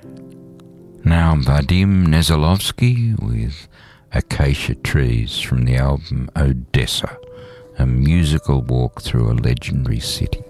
Now Vadim Nezilovsky with Acacia Trees from the album Odessa, a musical walk through a legendary city.